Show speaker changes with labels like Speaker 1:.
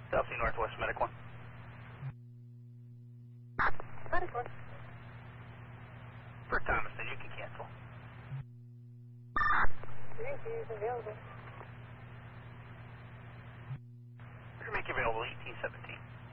Speaker 1: South Sea Northwest, Medic 1.
Speaker 2: Medic 1.
Speaker 1: For Thomaston, you can cancel.
Speaker 2: Yankee is available.
Speaker 1: We're make available 1817.